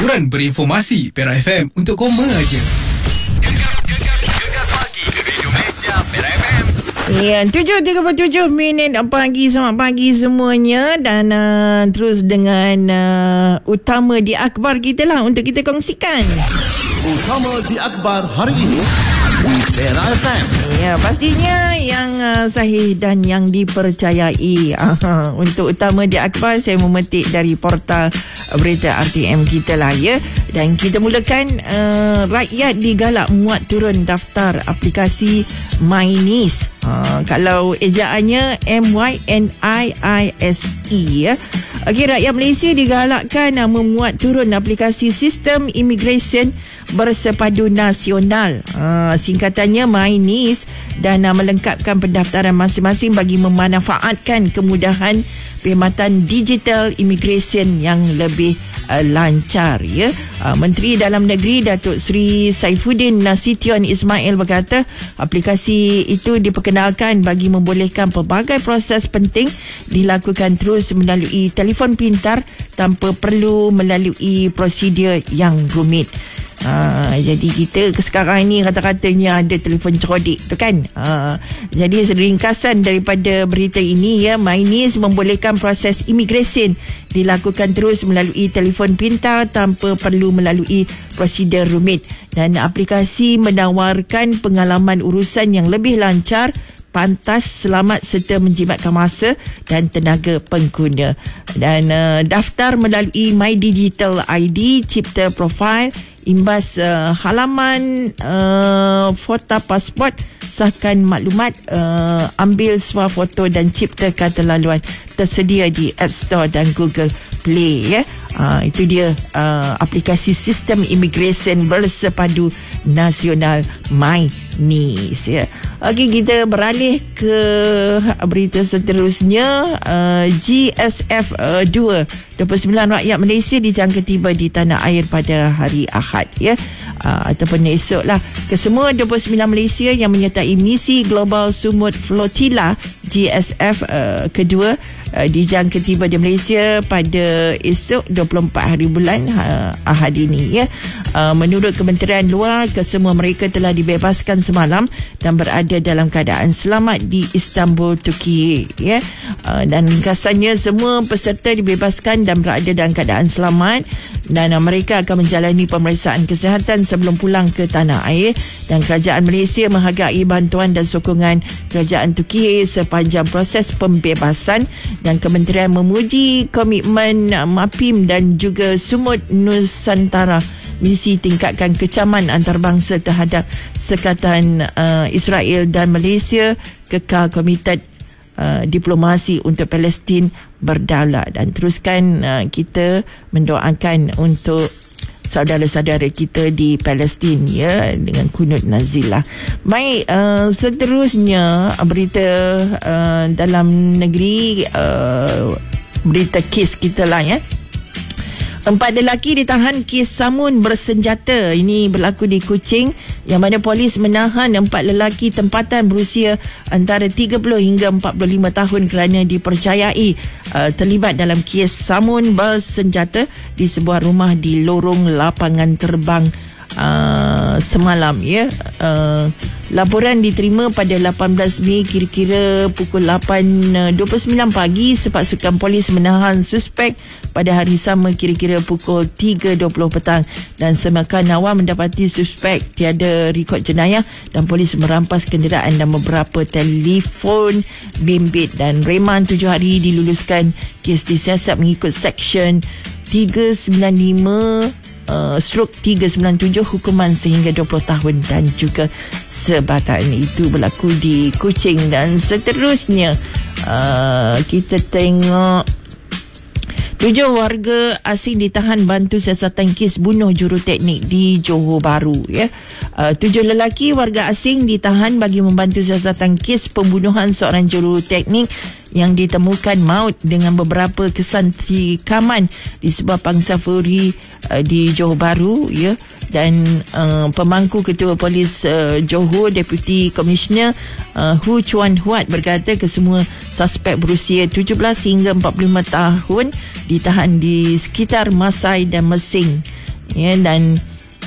Hiburan berinformasi Perak FM untuk koma aja. Gegar pagi Radio Malaysia Perak FM. Ya, 7.37 minit pagi. Selamat pagi semuanya. Dan terus dengan utama di akhbar kita lah untuk kita kongsikan. Utama di akhbar hari ini di Perak FM. Ya, pastinya yang sahih dan yang dipercayai. Untuk utama di akhbar, saya memetik dari portal berita RTM kita lah ya. Dan kita mulakan, rakyat digalak muat turun daftar aplikasi MyNIS. Kalau ejaannya MYNIISE ya. Okey, rakyat Malaysia digalakkan memuat turun aplikasi sistem imigresen bersepadu nasional, singkatannya MyNIS, dan melengkapkan pendaftaran masing-masing bagi memanfaatkan kemudahan perkhidmatan digital imigresen yang lebih lancar ya. Menteri Dalam Negeri Datuk Seri Saifuddin Nasution Ismail berkata aplikasi itu diperkenalkan bagi membolehkan pelbagai proses penting dilakukan terus melalui telefon pintar tanpa perlu melalui prosedur yang rumit. Jadi kita sekarang ini kata-katanya ada telefon cerodik tu kan. Jadi ringkasan daripada berita ini ya, MyNIS membolehkan proses imigresen dilakukan terus melalui telefon pintar tanpa perlu melalui prosedur rumit, dan aplikasi menawarkan pengalaman urusan yang lebih lancar, pantas, selamat serta menjimatkan masa dan tenaga pengguna. Dan daftar melalui My Digital ID, cipta profil, imbas halaman, foto pasport, sahkan maklumat, ambil swafoto dan cipta kata laluan. Tersedia di App Store dan Google Play ya. Itu dia aplikasi sistem imigresen bersepadu nasional MyNIS ya. Okey, kita beralih ke berita seterusnya. GSF 2 29 rakyat Malaysia dijangka tiba di tanah air pada hari Ahad ya, ataupun esok lah. Kesemua 29 Malaysia yang menyertai misi Global Sumut Flotilla GSF kedua dijangka tiba di Malaysia pada esok 24 hari bulan Ahad ini ya. Menurut Kementerian Luar, kesemua mereka telah dibebaskan semalam dan berada dalam keadaan selamat di Istanbul, Turki ya. Dan ringkasannya, semua peserta dibebaskan dan berada dalam keadaan selamat, dan mereka akan menjalani pemeriksaan kesihatan sebelum pulang ke tanah air. Dan kerajaan Malaysia menghargai bantuan dan sokongan kerajaan Turki sepanjang proses pembebasan, dan kementerian memuji komitmen MAPIM dan juga Sumut Nusantara misi tingkatkan kecaman antarabangsa terhadap sekatan Israel dan Malaysia kekal komited diplomasi untuk Palestin berdaulat. Dan teruskan kita mendoakan untuk saudara-saudara kita di Palestin ya, dengan kunut nazilah. Baik, seterusnya berita dalam negeri, berita kes kita lah ya. 4 lelaki ditahan kes samun bersenjata. Ini berlaku di Kuching, yang mana polis menahan 4 lelaki tempatan berusia antara 30 hingga 45 tahun kerana dipercayai terlibat dalam kes samun bersenjata di sebuah rumah di lorong lapangan terbang semalam ya. Laporan diterima pada 18 Mei kira-kira pukul 8.29 pagi. Pasukan polis menahan suspek pada hari sama kira-kira pukul 3.20 petang, dan semakan awal mendapati suspek tiada rekod jenayah, dan polis merampas kenderaan dan beberapa telefon bimbit. Dan reman 7 hari diluluskan. Kes disiasat mengikut Seksyen 395/397 hukuman sehingga 20 tahun dan juga sebatan. Itu berlaku di Kuching. Dan seterusnya kita tengok 7 warga asing ditahan bantu siasatan kes bunuh juruteknik di Johor Bahru ya. 7 lelaki warga asing ditahan bagi membantu siasatan kes pembunuhan seorang juruteknik yang ditemukan maut dengan beberapa kesantikaman di sebuah pangsa feri di Johor Bahru ya. Dan pemangku ketua polis Johor, Deputy Commissioner Hu Chuan Huat berkata kesemua suspek berusia 17 hingga 45 tahun ditahan di sekitar Masai dan Mesing. Ya, dan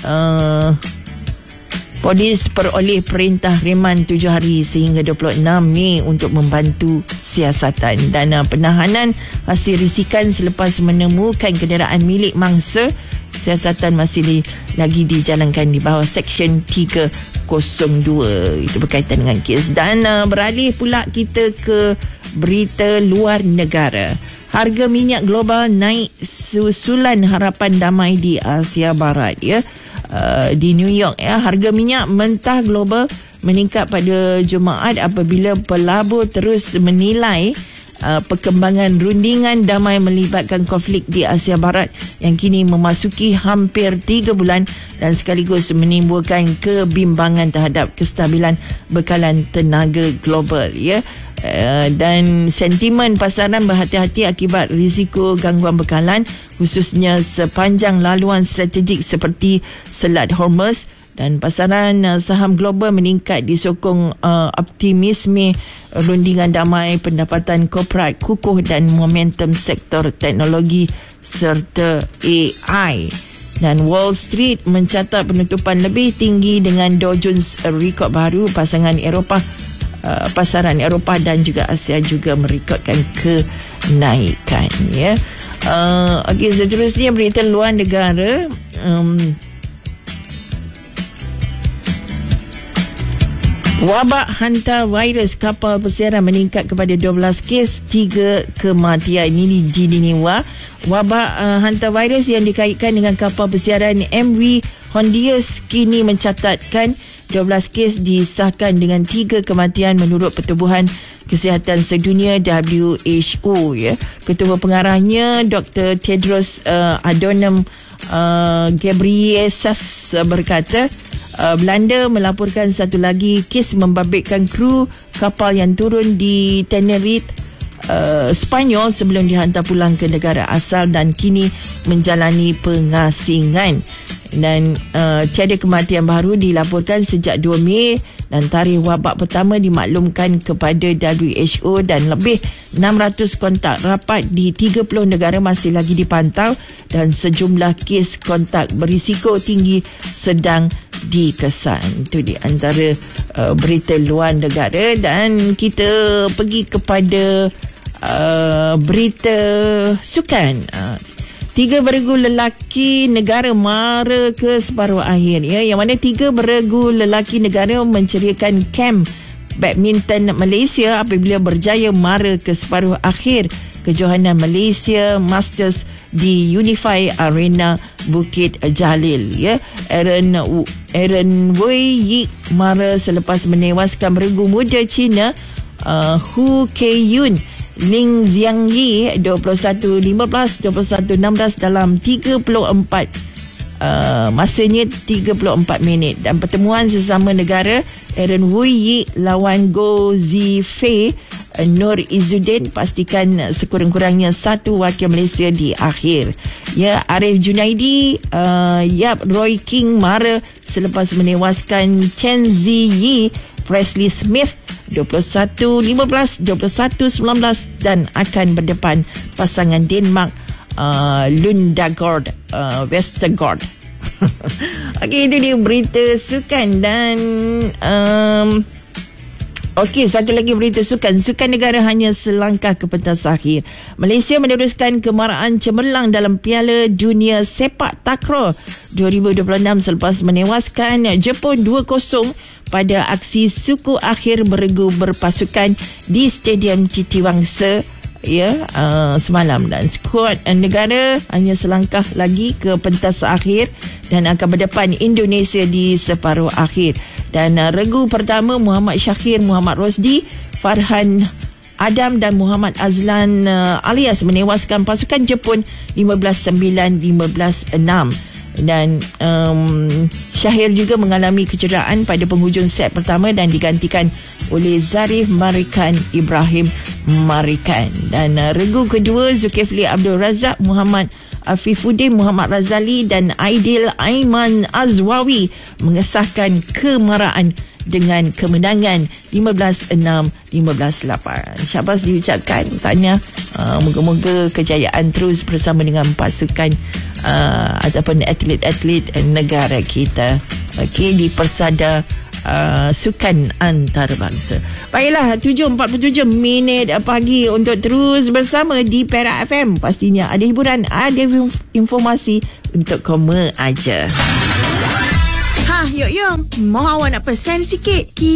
polis peroleh perintah reman 7 hari sehingga 26 Mei untuk membantu siasatan. Dan penahanan hasil risikan selepas menemukan kenderaan milik mangsa. Siasatan masih lagi dijalankan di bawah Seksyen 302. Itu berkaitan dengan kes. Dan beralih pula kita ke berita luar negara. Harga minyak global naik susulan harapan damai di Asia Barat, ya. Di New York, ya, harga minyak mentah global meningkat pada Jumaat apabila pelabur terus menilai perkembangan rundingan damai melibatkan konflik di Asia Barat yang kini memasuki hampir 3 bulan dan sekaligus menimbulkan kebimbangan terhadap kestabilan bekalan tenaga global, ya. Dan sentimen pasaran berhati-hati akibat risiko gangguan bekalan khususnya sepanjang laluan strategik seperti Selat Hormuz. Dan pasaran saham global meningkat disokong optimisme rundingan damai, pendapatan korporat kukuh dan momentum sektor teknologi serta AI. Dan Wall Street mencatat penutupan lebih tinggi dengan Dow Jones rekod baru. Pasaran Eropah dan juga Asia juga merekodkan kenaikan, ya. Okey, seterusnya berita luar negara. Wabak hantavirus kapal persiaran meningkat kepada 12 kes, 3 kematian. Ini di Jenewa. Wabak hantavirus yang dikaitkan dengan kapal persiaran MV Hondius kini mencatatkan 12 kes disahkan dengan 3 kematian menurut Pertubuhan Kesihatan Sedunia WHO, ya. Ketua pengarahnya Dr. Tedros Adhanom Ghebreyesus berkata Belanda melaporkan satu lagi kes membabitkan kru kapal yang turun di Tenerife, Spanyol sebelum dihantar pulang ke negara asal dan kini menjalani pengasingan. Dan tiada kematian baru dilaporkan sejak 2 Mei dan tarikh wabak pertama dimaklumkan kepada WHO dan lebih 600 kontak rapat di 30 negara masih lagi dipantau dan sejumlah kes kontak berisiko tinggi sedang dikesan. Itu di antara berita luar negara. Dan kita pergi kepada berita sukan. 3 beregu lelaki negara mara ke separuh akhir, ya, yang mana 3 beregu lelaki negara menceriakan kem badminton Malaysia apabila berjaya mara ke separuh akhir kejohanan Malaysia Masters di Unify Arena Bukit Jalil, ya. Aaron Wei Yik mara selepas menewaskan beregu muda Cina Hu Keiyun Ling Xiangyi 21-15, 21-16 dalam 34 masanya 34 minit. Dan pertemuan sesama negara Aaron Wei Yik lawan Go Zifei Nur Izzuddin pastikan sekurang-kurangnya 1 wakil Malaysia di akhir, ya. Arif Junaidi Yap Roy King mara selepas menewaskan Chen Ziyi Presley Smith 21-15, 21-19 dan akan berdepan pasangan Denmark Lundgaard Vestergaard. Okey, itu dia berita sukan. Dan okey, satu lagi berita sukan. Sukan negara hanya selangkah ke pentas akhir. Malaysia meneruskan kemarahan cemerlang dalam Piala Dunia Sepak Takraw 2026 selepas menewaskan Jepun 2-0 pada aksi suku akhir beregu berpasukan di Stadium Citiwangsa, ya, semalam. Dan skuad negara hanya selangkah lagi ke pentas akhir dan akan berdepan Indonesia di separuh akhir. Dan regu pertama Muhammad Syakir, Muhammad Rosdi, Farhan Adam dan Muhammad Azlan alias menewaskan pasukan Jepun 15-9, 15-6. Dan Syahir juga mengalami kecederaan pada penghujung set pertama dan digantikan oleh Zarif Marikan Ibrahim Marikan. Dan regu kedua Zulkifli Abdul Razak, Muhammad Afifuddin, Muhammad Razali dan Aidil Aiman Azwawi mengesahkan kemarahan dengan kemenangan 15-6, 15-8. Syabas diucapkan, tanya. Moga-moga kejayaan terus bersama dengan pasukan ataupun atlet-atlet negara kita. Okey, di persada sukan antarabangsa. Baiklah, 7.47 minit pagi untuk terus bersama di Perak FM. Pastinya ada hiburan, ada informasi untuk koma aja. Ha, Yok Yong, mau awak nak pesan sikit.